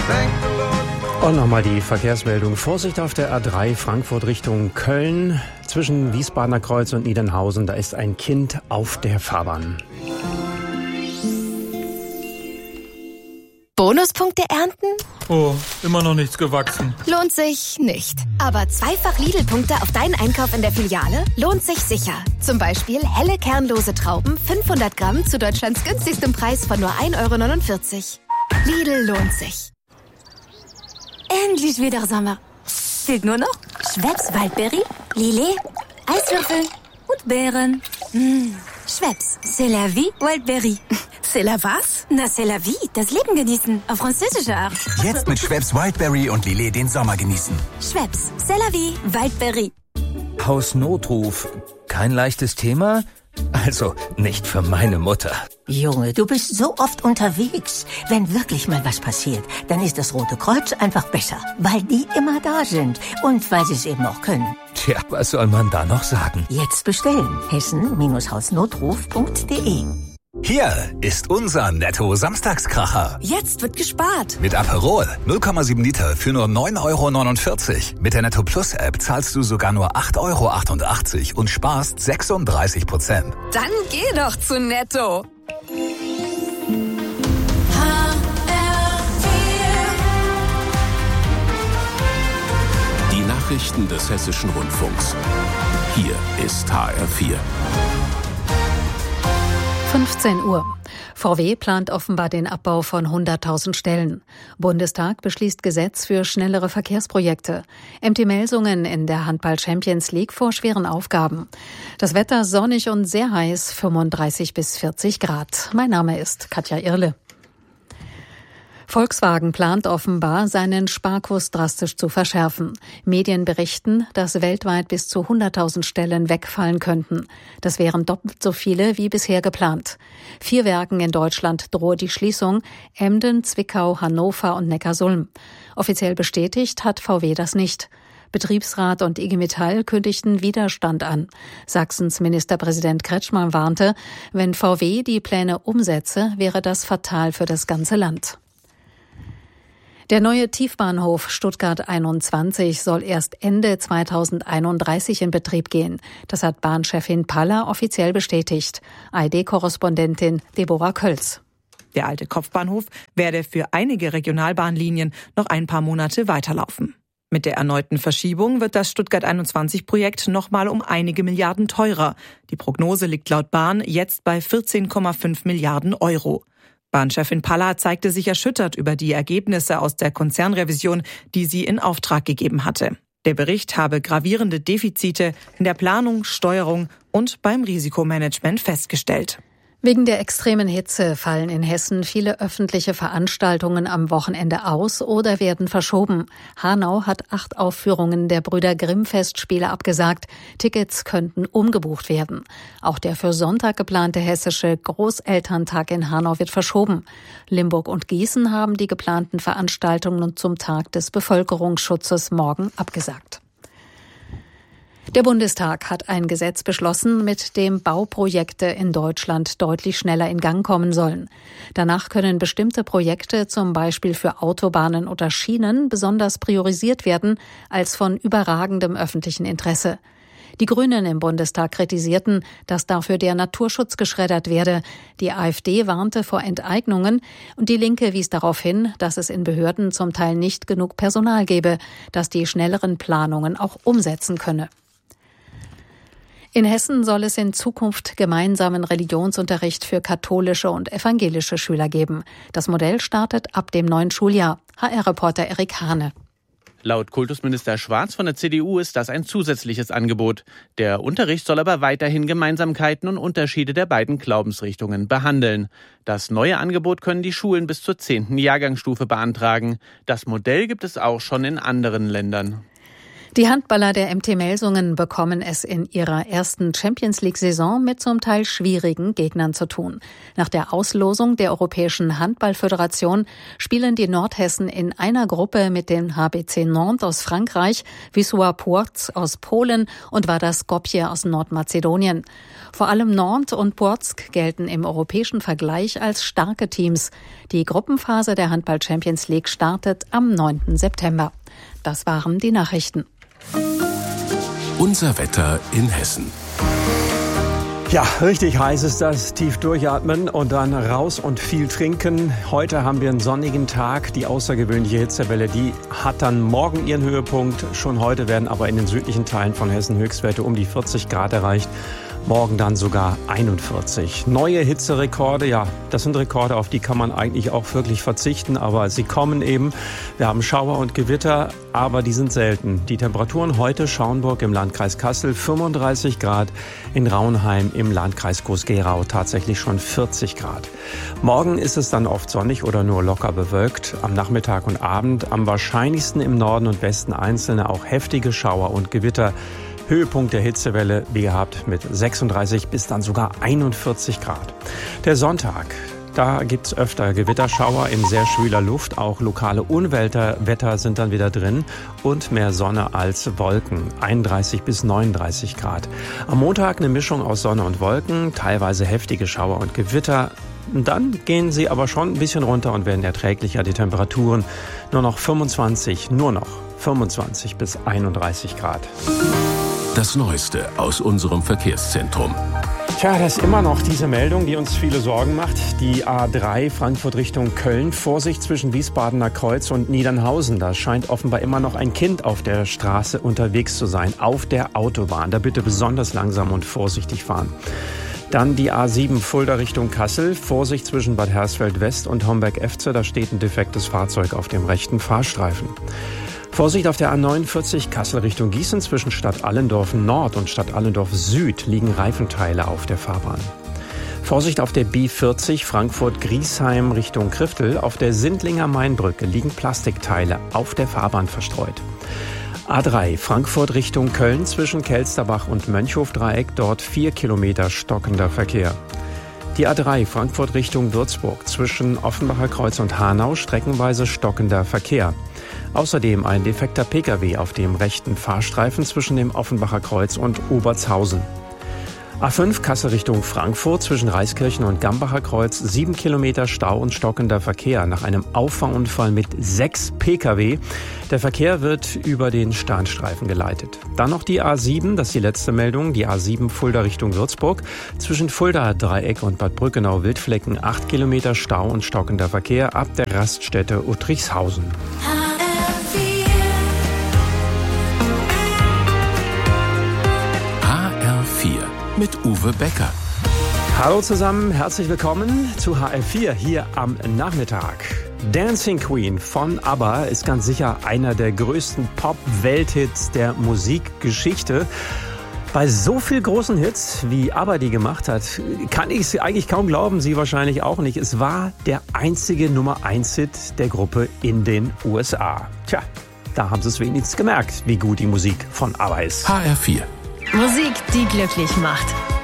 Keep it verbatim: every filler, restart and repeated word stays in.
Und nochmal die Verkehrsmeldung. Vorsicht auf der A drei Frankfurt Richtung Köln. Zwischen Wiesbadener Kreuz und Niedernhausen, da ist ein Kind auf der Fahrbahn. Bonuspunkte ernten? Oh, immer noch nichts gewachsen. Lohnt sich nicht. Aber zweifach Lidl-Punkte auf deinen Einkauf in der Filiale lohnt sich sicher. Zum Beispiel helle kernlose Trauben, fünfhundert Gramm zu Deutschlands günstigstem Preis von nur ein Euro neunundvierzig. Lidl lohnt sich. Endlich wieder Sommer. Fehlt nur noch Schweppes Waldberry, Lillet, Eiswürfel und Beeren. Mmh. Schweppes, c'est la vie, Wildberry. C'est la was? Na, c'est la vie, das Leben genießen, auf französische Art. Jetzt mit Schweppes Wildberry und Lillet den Sommer genießen. Schweppes, c'est la vie, Wildberry. Hausnotruf, kein leichtes Thema? Also, nicht für meine Mutter. Junge, du bist so oft unterwegs. Wenn wirklich mal was passiert, dann ist das Rote Kreuz einfach besser. Weil die immer da sind. Und weil sie es eben auch können. Tja, was soll man da noch sagen? Jetzt bestellen. Hessen-Hausnotruf punkt de. Hier ist unser Netto-Samstagskracher. Jetzt wird gespart. Mit Aperol null Komma sieben Liter für nur neun Euro neunundvierzig. Mit der Netto Plus App zahlst du sogar nur acht Euro achtundachtzig und sparst sechsunddreißig Prozent. Dann geh doch zu Netto. Die Nachrichten des Hessischen Rundfunks. Hier ist H R vier. fünfzehn Uhr. V W plant offenbar den Abbau von hunderttausend Stellen. Bundestag beschließt Gesetz für schnellere Verkehrsprojekte. M T Melsungen in der Handball-Champions League vor schweren Aufgaben. Das Wetter sonnig und sehr heiß, fünfunddreißig bis vierzig Grad. Mein Name ist Katja Irle. Volkswagen plant offenbar, seinen Sparkurs drastisch zu verschärfen. Medien berichten, dass weltweit bis zu hunderttausend Stellen wegfallen könnten. Das wären doppelt so viele wie bisher geplant. Vier Werken in Deutschland drohe die Schließung: Emden, Zwickau, Hannover und Neckarsulm. Offiziell bestätigt hat V W das nicht. Betriebsrat und I G Metall kündigten Widerstand an. Sachsens Ministerpräsident Kretschmann warnte, wenn V W die Pläne umsetze, wäre das fatal für das ganze Land. Der neue Tiefbahnhof Stuttgart einundzwanzig soll erst Ende zweitausendeinunddreißig in Betrieb gehen. Das hat Bahnchefin Paller offiziell bestätigt. A R D-Korrespondentin Deborah Kölz. Der alte Kopfbahnhof werde für einige Regionalbahnlinien noch ein paar Monate weiterlaufen. Mit der erneuten Verschiebung wird das Stuttgart einundzwanzig-Projekt nochmal um einige Milliarden teurer. Die Prognose liegt laut Bahn jetzt bei vierzehn Komma fünf Milliarden Euro. Bahnchefin Paller zeigte sich erschüttert über die Ergebnisse aus der Konzernrevision, die sie in Auftrag gegeben hatte. Der Bericht habe gravierende Defizite in der Planung, Steuerung und beim Risikomanagement festgestellt. Wegen der extremen Hitze fallen in Hessen viele öffentliche Veranstaltungen am Wochenende aus oder werden verschoben. Hanau hat acht Aufführungen der Brüder Grimm-Festspiele abgesagt. Tickets könnten umgebucht werden. Auch der für Sonntag geplante hessische Großelterntag in Hanau wird verschoben. Limburg und Gießen haben die geplanten Veranstaltungen zum Tag des Bevölkerungsschutzes morgen abgesagt. Der Bundestag hat ein Gesetz beschlossen, mit dem Bauprojekte in Deutschland deutlich schneller in Gang kommen sollen. Danach können bestimmte Projekte, zum Beispiel für Autobahnen oder Schienen, besonders priorisiert werden als von überragendem öffentlichen Interesse. Die Grünen im Bundestag kritisierten, dass dafür der Naturschutz geschreddert werde. Die AfD warnte vor Enteignungen und die Linke wies darauf hin, dass es in Behörden zum Teil nicht genug Personal gebe, das die schnelleren Planungen auch umsetzen könne. In Hessen soll es in Zukunft gemeinsamen Religionsunterricht für katholische und evangelische Schüler geben. Das Modell startet ab dem neuen Schuljahr. H R-Reporter Erik Hane. Laut Kultusminister Schwarz von der C D U ist das ein zusätzliches Angebot. Der Unterricht soll aber weiterhin Gemeinsamkeiten und Unterschiede der beiden Glaubensrichtungen behandeln. Das neue Angebot können die Schulen bis zur zehnten Jahrgangsstufe beantragen. Das Modell gibt es auch schon in anderen Ländern. Die Handballer der M T Melsungen bekommen es in ihrer ersten Champions-League-Saison mit zum Teil schwierigen Gegnern zu tun. Nach der Auslosung der Europäischen Handball-Föderation spielen die Nordhessen in einer Gruppe mit den H B C Nantes aus Frankreich, Wisła Płock aus Polen und Vardar Skopje aus Nordmazedonien. Vor allem Nantes und Płock gelten im europäischen Vergleich als starke Teams. Die Gruppenphase der Handball-Champions League startet am neunten September. Das waren die Nachrichten. Unser Wetter in Hessen. Ja, richtig heiß ist das. Tief durchatmen und dann raus und viel trinken. Heute haben wir einen sonnigen Tag. Die außergewöhnliche Hitzewelle, die hat dann morgen ihren Höhepunkt. Schon heute werden aber in den südlichen Teilen von Hessen Höchstwerte um die vierzig Grad erreicht. Morgen dann sogar einundvierzig. Neue Hitzerekorde, ja, das sind Rekorde, auf die kann man eigentlich auch wirklich verzichten, aber sie kommen eben. Wir haben Schauer und Gewitter, aber die sind selten. Die Temperaturen heute: Schaumburg im Landkreis Kassel fünfunddreißig Grad, in Raunheim im Landkreis Groß-Gerau tatsächlich schon vierzig Grad. Morgen ist es dann oft sonnig oder nur locker bewölkt. Am Nachmittag und Abend am wahrscheinlichsten im Norden und Westen einzelne auch heftige Schauer und Gewitter. Höhepunkt der Hitzewelle, wie gehabt, mit sechsunddreißig bis dann sogar einundvierzig Grad. Der Sonntag, da gibt's öfter Gewitterschauer in sehr schwüler Luft. Auch lokale Unwetter sind dann wieder drin und mehr Sonne als Wolken. einunddreißig bis neununddreißig Grad. Am Montag eine Mischung aus Sonne und Wolken, teilweise heftige Schauer und Gewitter. Und dann gehen sie aber schon ein bisschen runter und werden erträglicher. Die Temperaturen nur noch fünfundzwanzig, nur noch fünfundzwanzig bis einunddreißig Grad. Das Neueste aus unserem Verkehrszentrum. Tja, das ist immer noch diese Meldung, die uns viele Sorgen macht. Die A drei Frankfurt Richtung Köln. Vorsicht zwischen Wiesbadener Kreuz und Niedernhausen. Da scheint offenbar immer noch ein Kind auf der Straße unterwegs zu sein, auf der Autobahn. Da bitte besonders langsam und vorsichtig fahren. Dann die A sieben Fulda Richtung Kassel. Vorsicht zwischen Bad Hersfeld West und Homberg-Efze. Da steht ein defektes Fahrzeug auf dem rechten Fahrstreifen. Vorsicht auf der A neunundvierzig Kassel Richtung Gießen. Zwischen Stadt Allendorf Nord und Stadt Allendorf Süd liegen Reifenteile auf der Fahrbahn. Vorsicht auf der B vierzig Frankfurt-Griesheim Richtung Kriftel. Auf der Sindlinger Mainbrücke liegen Plastikteile auf der Fahrbahn verstreut. A drei Frankfurt Richtung Köln zwischen Kelsterbach und Mönchhofdreieck. Dort vier Kilometer stockender Verkehr. Die A drei Frankfurt Richtung Würzburg zwischen Offenbacher Kreuz und Hanau streckenweise stockender Verkehr. Außerdem ein defekter Pkw auf dem rechten Fahrstreifen zwischen dem Offenbacher Kreuz und Obertshausen. A fünf Kassel Richtung Frankfurt zwischen Reiskirchen und Gambacher Kreuz, sieben Kilometer Stau und stockender Verkehr nach einem Auffahrunfall mit sechs Pkw. Der Verkehr wird über den Starnstreifen geleitet. Dann noch die A sieben, das ist die letzte Meldung, die A sieben Fulda Richtung Würzburg. Zwischen Fulda Dreieck und Bad Brückenau-Wildflecken acht Kilometer Stau und stockender Verkehr ab der Raststätte Uttrichshausen. Mit Uwe Becker. Hallo zusammen, herzlich willkommen zu H R vier hier am Nachmittag. Dancing Queen von ABBA ist ganz sicher einer der größten Pop-Welthits der Musikgeschichte. Bei so viel großen Hits, wie ABBA die gemacht hat, kann ich es eigentlich kaum glauben, Sie wahrscheinlich auch nicht. Es war der einzige Nummer eins Hit der Gruppe in den U S A. Tja, da haben Sie es wenigstens gemerkt, wie gut die Musik von ABBA ist. H R vier. Musik, die glücklich macht.